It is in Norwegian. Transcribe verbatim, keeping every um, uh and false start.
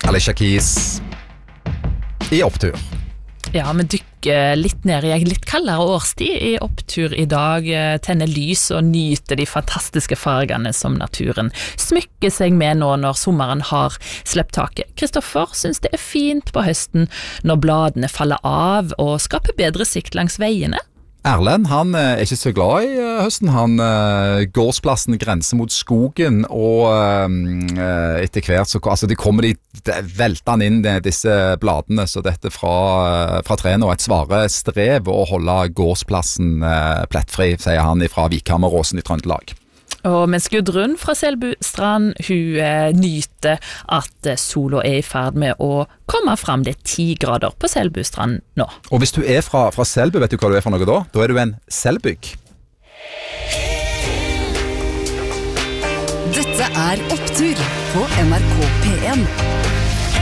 Alicia Keys i opptur. Ja, vi dykker litt ned i en litt kaldere årstid i opptur i dag, tenner lys og nyter de fantastiske fargene som naturen smykker seg med nå når sommeren har slept taket. Kristoffer synes det er fint på høsten når bladene faller av og skaper bedre sikt langs veiene. Erlend, han er ikke så glad i uh, høsten. Han uh, gårdsplassen grenser mot skogen, og uh, etter hvert så altså, de kommer de, de velter han inn de, disse bladene, så dette fra, uh, fra trærne og et svare strev å holde gårdsplassen uh, plettfri, sier han fra Vikhammeråsen i Trøndelag. Og mens Gudrun fra Selbustrand, hun eh, nyter at sola er i ferd med å komme fram. Det er ti grader på Selbustrand nå. Og hvis du er fra, fra Selbu, vet du hva du er for noe da? Da er du en selbygg. Dette er Opptur på N R K P en.